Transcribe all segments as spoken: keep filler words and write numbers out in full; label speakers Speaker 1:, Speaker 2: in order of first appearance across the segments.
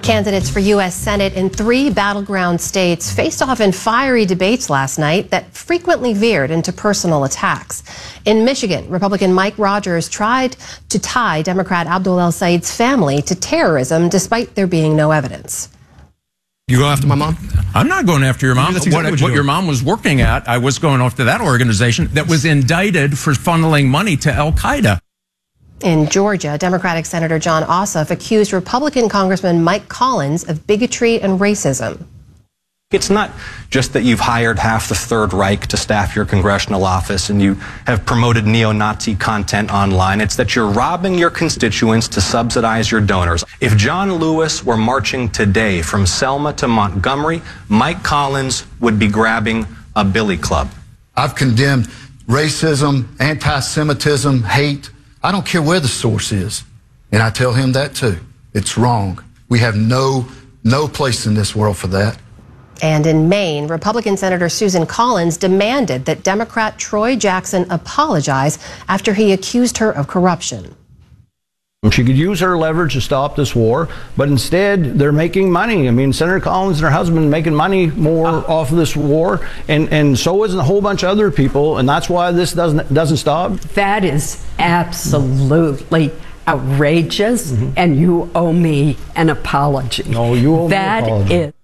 Speaker 1: Candidates for U S Senate in three battleground states faced off in fiery debates last night that frequently veered into personal attacks. In Michigan, Republican Mike Rogers tried to tie Democrat Abdul El-Sayed's family to terrorism despite there being no evidence.
Speaker 2: You go after my mom?
Speaker 3: I'm not going after your mom.
Speaker 2: Exactly
Speaker 3: what
Speaker 2: what,
Speaker 3: what your mom was working at, I was going after that organization that was indicted for funneling money to Al-Qaeda.
Speaker 1: In Georgia, Democratic Senator Jon Ossoff accused Republican Congressman Mike Collins of bigotry and racism.
Speaker 4: It's not just that you've hired half the Third Reich to staff your congressional office and you have promoted neo-Nazi content online. It's that you're robbing your constituents to subsidize your donors. If John Lewis were marching today from Selma to Montgomery, Mike Collins would be grabbing a billy club.
Speaker 5: I've condemned racism, anti-Semitism, hate. I don't care where the source is. And I tell him that too. It's wrong. We have no, no place in this world for that.
Speaker 1: And in Maine, Republican Senator Susan Collins demanded that Democrat Troy Jackson apologize after he accused her of corruption.
Speaker 6: She could use her leverage to stop this war, but instead they're making money. I mean, Senator Collins and her husband making money more uh, off of this war, and, and so is a whole bunch of other people, and that's why this doesn't doesn't stop.
Speaker 7: That is absolutely outrageous, mm-hmm. and you owe me an apology.
Speaker 6: No, you owe
Speaker 7: that
Speaker 6: me an apology.
Speaker 7: Is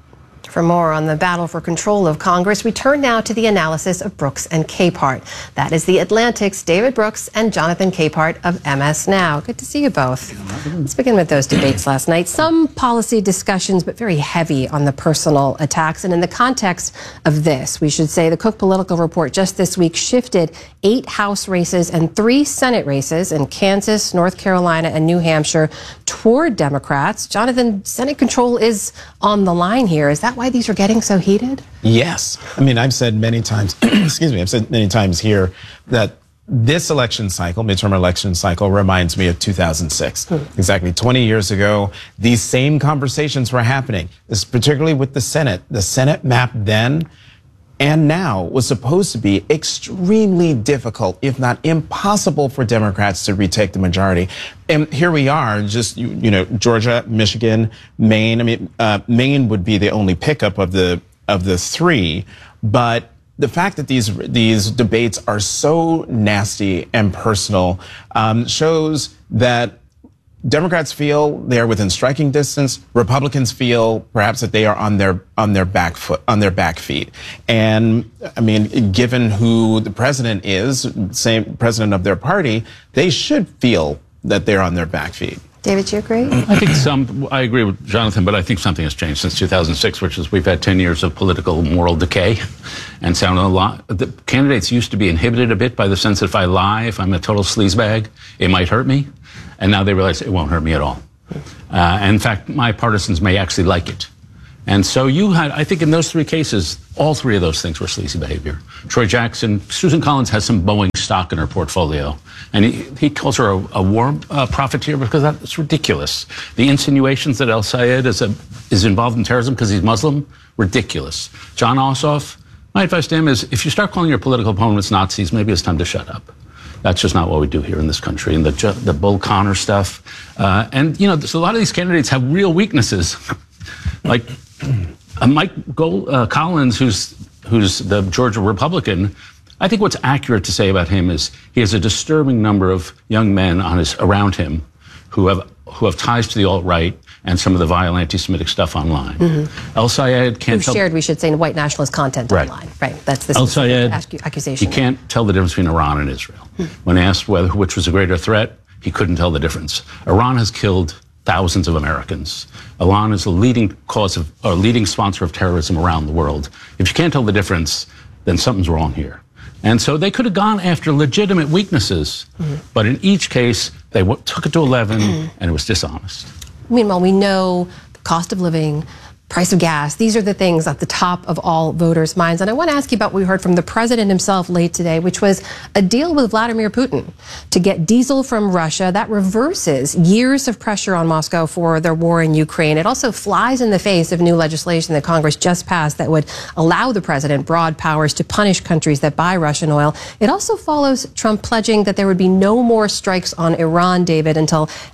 Speaker 1: For more on the battle for control of Congress, we turn now to the analysis of Brooks and Capehart. That is the Atlantic's David Brooks and Jonathan Capehart of M S Now. Good to see you both. Let's begin with those debates last night. Some policy discussions, but very heavy on the personal attacks. And in the context of this, we should say the Cook Political Report just this week shifted eight House races and three Senate races in Kansas, North Carolina, and New Hampshire toward Democrats. Jonathan, Senate control is on the line here. Is that why these are getting so heated?
Speaker 8: Yes. I mean, I've said many times, excuse me, I've said many times here that this election cycle, midterm election cycle, reminds me of two thousand six. Hmm. Exactly twenty years ago, these same conversations were happening, this, particularly with the Senate. The Senate map then and now was supposed to be extremely difficult, if not impossible, for Democrats to retake the majority. And here we are, just, you, you know, Georgia, Michigan, Maine. I mean, uh, Maine would be the only pickup of the of the three. But the fact that these these debates are so nasty and personal um, shows that Democrats feel they're within striking distance. Republicans feel perhaps that they are on their on their back foot, on their back feet. And I mean, given who the president is, same president of their party, they should feel that they're on their back feet.
Speaker 1: David, you agree?
Speaker 9: I think some, I agree with Jonathan, but I think something has changed since two thousand six, which is we've had ten years of political moral decay and sound a lot. The candidates used to be inhibited a bit by the sense that if I lie, if I'm a total sleazebag, it might hurt me. And now they realize it won't hurt me at all. Uh, and in fact, my partisans may actually like it. And so you had, I think in those three cases, all three of those things were sleazy behavior. Troy Jackson, Susan Collins has some Boeing stock in her portfolio. And he, he calls her a, a war uh, profiteer because that's ridiculous. The insinuations that El-Sayed is, a, is involved in terrorism because he's Muslim, ridiculous. Jon Ossoff, my advice to him is if you start calling your political opponents Nazis, maybe it's time to shut up. That's just not what we do here in this country. And the the Bull Connor stuff, uh, and you know, a lot of these candidates have real weaknesses, like uh, Mike Gold, uh, Collins, who's who's the Georgia Republican. I think what's accurate to say about him is he has a disturbing number of young men on his around him who have who have ties to the alt-right and some of the vile anti-Semitic stuff online. Mm-hmm. El-Sayed can't tell...
Speaker 1: shared, we should say, white nationalist content
Speaker 9: right.
Speaker 1: online. Right. That's the
Speaker 9: El-Sayed,
Speaker 1: accusation.
Speaker 9: He can't tell the difference between Iran and Israel. Hmm. When asked whether which was a greater threat, he couldn't tell the difference. Iran has killed thousands of Americans. Iran is a leading cause of, or leading sponsor of terrorism around the world. If you can't tell the difference, then something's wrong here. And so they could have gone after legitimate weaknesses, mm-hmm. but in each case, they w- took it to eleven, and it was dishonest.
Speaker 1: Meanwhile, we know the cost of living, price of gas. These are the things at the top of all voters' minds. And I want to ask you about what we heard from the president himself late today, which was a deal with Vladimir Putin to get diesel from Russia. That reverses years of pressure on Moscow for their war in Ukraine. It also flies in the face of new legislation that Congress just passed that would allow the president broad powers to punish countries that buy Russian oil. It also follows Trump pledging that there would be no more strikes on Iran, David, until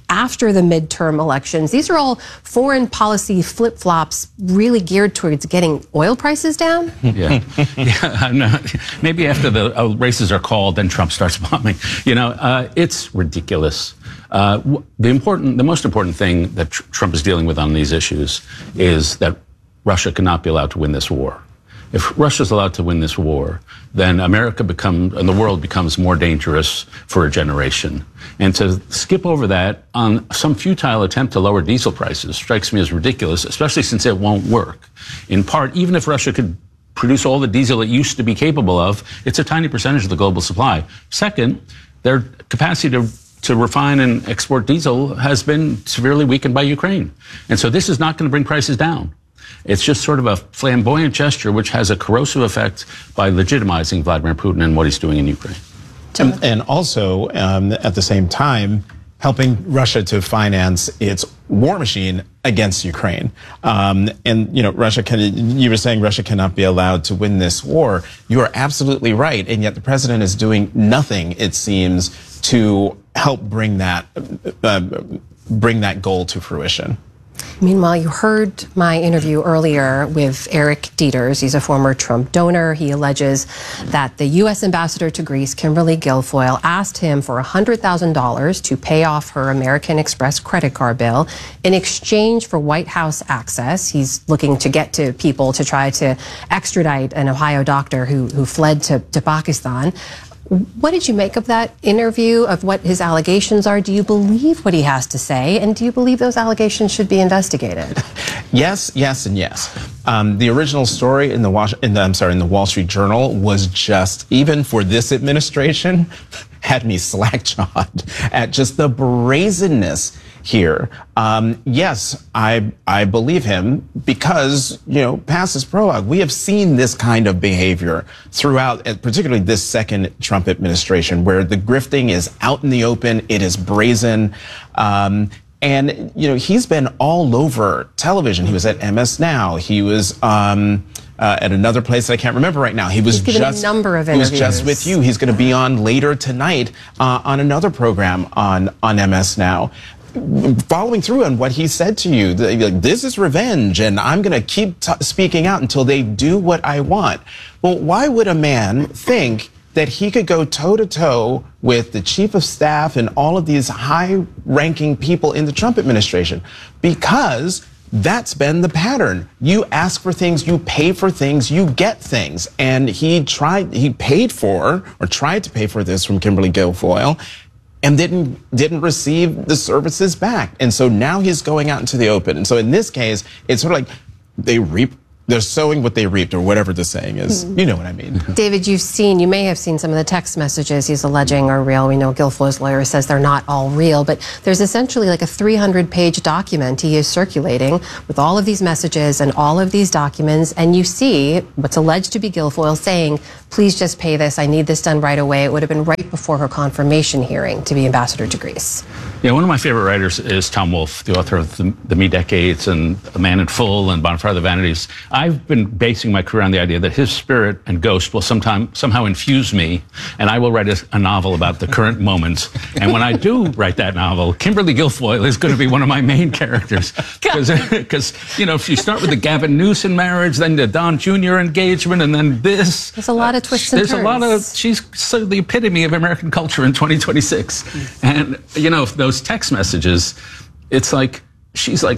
Speaker 1: after the midterm elections. These are all foreign policy flip-flops really geared towards getting oil prices down?
Speaker 9: Yeah. yeah no, maybe after the uh, races are called, then Trump starts bombing. You know, uh, it's ridiculous. Uh, the important, the most important thing that tr- Trump is dealing with on these issues is that Russia cannot be allowed to win this war. If Russia's allowed to win this war, then America becomes, and the world becomes more dangerous for a generation. And to skip over that on some futile attempt to lower diesel prices strikes me as ridiculous, especially since it won't work. In part, even if Russia could produce all the diesel it used to be capable of, it's a tiny percentage of the global supply. Second, their capacity to to refine and export diesel has been severely weakened by Ukraine. And so this is not going to bring prices down. It's just sort of a flamboyant gesture which has a corrosive effect by legitimizing Vladimir Putin and what he's doing in Ukraine.
Speaker 8: And, and also, um, at the same time, helping Russia to finance its war machine against Ukraine. Um, and, you know, Russia can, you were saying Russia cannot be allowed to win this war. You are absolutely right. And yet the president is doing nothing, it seems, to help bring that, uh, bring that goal to fruition.
Speaker 1: Meanwhile, you heard my interview earlier with Eric Dieters. He's a former Trump donor. He alleges that the U S ambassador to Greece, Kimberly Guilfoyle, asked him for one hundred thousand dollars to pay off her American Express credit card bill in exchange for White House access. He's looking to get to people to try to extradite an Ohio doctor who, who fled to, to Pakistan. What did you make of that interview, of what his allegations are? Do you believe what he has to say? And do you believe those allegations should be investigated?
Speaker 8: Yes, yes, and yes. Um, the original story in the, Was- in the I'm sorry, in the Wall Street Journal was just, even for this administration, had me slack-jawed at just the brazenness here. Um, yes, I I believe him because, you know, past is prologue. We have seen this kind of behavior throughout, particularly this second Trump administration, where the grifting is out in the open, it is brazen. Um, and, you know, he's been all over television. He was at M S Now. He was um, uh, at another place that I can't remember right now. He was
Speaker 1: He's given
Speaker 8: just
Speaker 1: a number of
Speaker 8: he was
Speaker 1: interviews.
Speaker 8: just with you. He's going to be on later tonight uh, on another program on, on M S Now. Following through on what he said to you, like, this is revenge, and I'm going to keep t- speaking out until they do what I want. Well, why would a man think that he could go toe-to-toe with the chief of staff and all of these high-ranking people in the Trump administration? Because that's been the pattern. You ask for things, you pay for things, you get things. And he tried, he paid for, or tried to pay for this from Kimberly Guilfoyle, and didn't didn't receive the services back. And so now he's going out into the open. And so in this case, it's sort of like they reap, they're sowing what they reaped, or whatever the saying is. You know what I mean.
Speaker 1: David, you've seen, you may have seen some of the text messages he's alleging are real. We know Guilfoyle's lawyer says they're not all real, but there's essentially like a three hundred page document he is circulating with all of these messages and all of these documents. And you see what's alleged to be Guilfoyle saying, please just pay this. I need this done right away. It would have been right before her confirmation hearing to be ambassador to Greece.
Speaker 9: Yeah, one of my favorite writers is Tom Wolfe, the author of The, the Me Decades and A Man in Full and Bonfire of the Vanities. I've been basing my career on the idea that his spirit and ghost will sometime somehow infuse me, and I will write a, a novel about the current moment. And when I do write that novel, Kimberly Guilfoyle is going to be one of my main characters. Because, you know, if you start with the Gavin Newsom marriage, then the Don Junior engagement, and then this.
Speaker 1: There's a lot of twists and
Speaker 9: There's
Speaker 1: turns.
Speaker 9: a lot of, she's sort of the epitome of American culture in twenty twenty-six. And, you know, those text messages, it's like, she's like,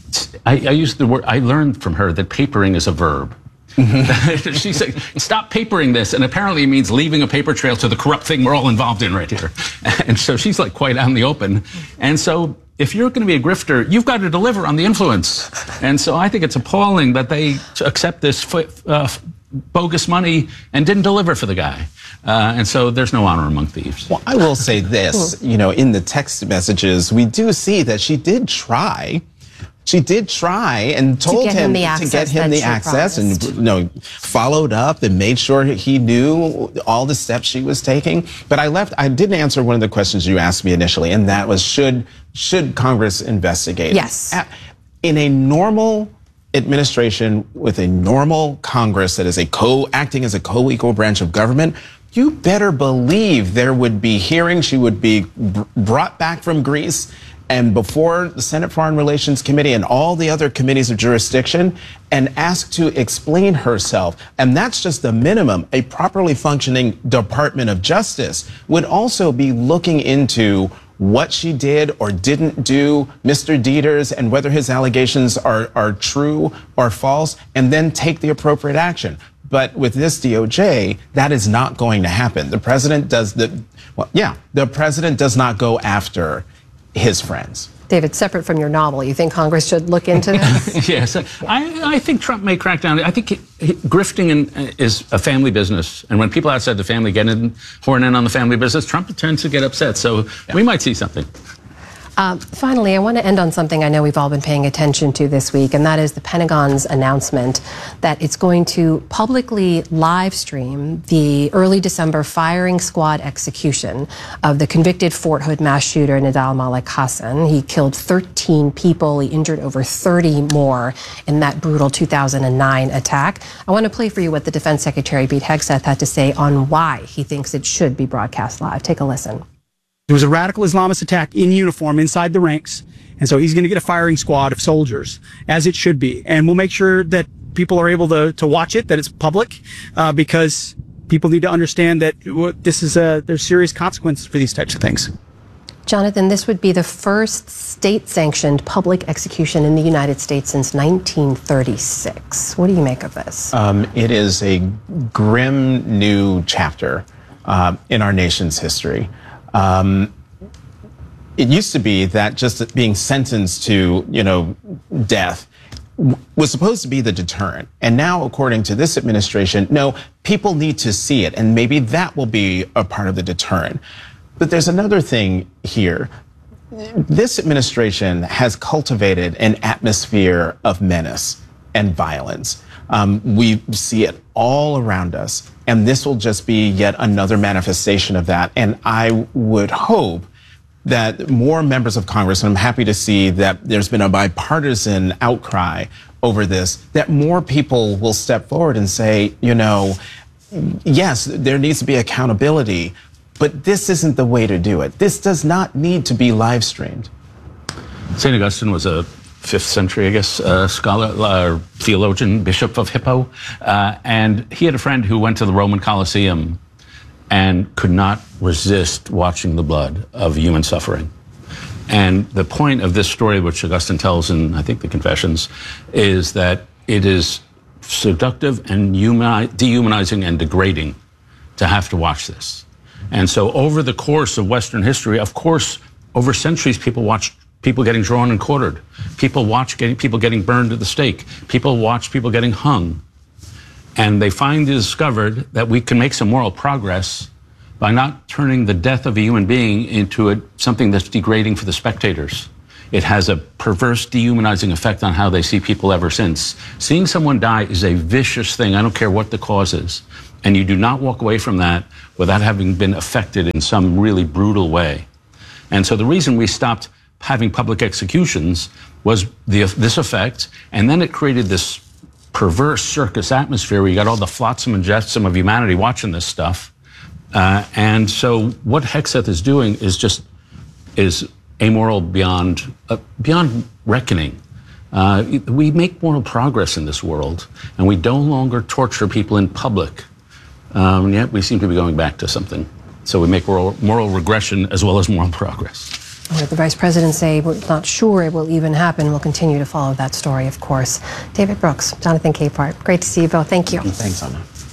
Speaker 9: I, I used the word, I learned from her that papering is a verb. Mm-hmm. She's like, stop papering this. And apparently it means leaving a paper trail to the corrupt thing we're all involved in right here. And so she's like quite out in the open. And so if you're going to be a grifter, you've got to deliver on the influence. And so I think it's appalling that they accept this uh, bogus money and didn't deliver for the guy. Uh, and so there's no honor among thieves.
Speaker 8: Well, I will say this, you know, in the text messages, we do see that she did try. She did try and told
Speaker 1: to
Speaker 8: him,
Speaker 1: him
Speaker 8: to get him the access and, you know, followed up and made sure he knew all the steps she was taking. But I left, I didn't answer one of the questions you asked me initially, and that was, should, should Congress investigate?
Speaker 1: Yes.
Speaker 8: In a normal administration with a normal Congress that is a co acting as a co-equal branch of government, you better believe there would be hearings. She would be br- brought back from Greece and before the Senate Foreign Relations Committee and all the other committees of jurisdiction and ask to explain herself. And that's just the minimum. A properly functioning Department of Justice would also be looking into what she did or didn't do, Mister Deters, and whether his allegations are, are true or false, and then take the appropriate action. But with this D O J, that is not going to happen. The president does the, well, yeah, the president does not go after his friends.
Speaker 1: David, separate from your novel, you think Congress should look into this?
Speaker 9: Yes, I, I think Trump may crack down. I think he, he, grifting in, is a family business, and when people outside the family get in, horn in on the family business, Trump tends to get upset. So yeah. we might see something.
Speaker 1: Uh, finally, I want to end on something I know we've all been paying attention to this week, and that is the Pentagon's announcement that it's going to publicly live stream the early December firing squad execution of the convicted Fort Hood mass shooter Nidal Malik Hasan. He killed thirteen people. He injured over thirty more in that brutal two thousand nine attack. I want to play for you what the Defense Secretary Pete Hegseth had to say on why he thinks it should be broadcast live. Take a listen.
Speaker 10: There was a radical Islamist attack in uniform inside the ranks, and so he's going to get a firing squad of soldiers, as it should be. And we'll make sure that people are able to, to watch it, that it's public, uh, because people need to understand that this is a, there's serious consequences for these types of things.
Speaker 1: Jonathan, this would be the first state-sanctioned public execution in the United States since nineteen thirty-six. What do you make of this?
Speaker 8: Um, it is a grim new chapter uh, in our nation's history. Um, it used to be that just being sentenced to, you know, death was supposed to be the deterrent. And now, according to this administration, no, people need to see it. And maybe that will be a part of the deterrent. But there's another thing here. This administration has cultivated an atmosphere of menace and violence. Um, we see it all around us, and this will just be yet another manifestation of that. And I would hope that more members of Congress, and I'm happy to see that there's been a bipartisan outcry over this, that more people will step forward and say, you know, yes, there needs to be accountability, but this isn't the way to do it. This does not need to be live streamed.
Speaker 9: Saint Augustine was a fifth century, I guess, uh, scholar, uh, theologian, bishop of Hippo. Uh, and he had a friend who went to the Roman Colosseum and could not resist watching the blood of human suffering. And the point of this story, which Augustine tells in, I think, the Confessions, is that it is seductive and humani- dehumanizing and degrading to have to watch this. And so over the course of Western history, of course, over centuries, people watched people getting drawn and quartered. People watch getting, people getting burned at the stake. People watch people getting hung. And they finally discovered that we can make some moral progress by not turning the death of a human being into a, something that's degrading for the spectators. It has a perverse, dehumanizing effect on how they see people ever since. Seeing someone die is a vicious thing. I don't care what the cause is. And you do not walk away from that without having been affected in some really brutal way. And so the reason we stopped having public executions was the, this effect, and then it created this perverse circus atmosphere where you got all the flotsam and jetsam of humanity watching this stuff. Uh, and so what Hegseth is doing is just is amoral beyond uh, beyond reckoning. Uh, we make moral progress in this world, and we no longer torture people in public. Um, and yet we seem to be going back to something. So we make moral, moral regression as well as moral progress.
Speaker 1: The Vice President say we're not sure it will even happen. We'll continue to follow that story, of course. David Brooks, Jonathan Capehart, great to see you both. Thank you.
Speaker 8: Thanks, Anna.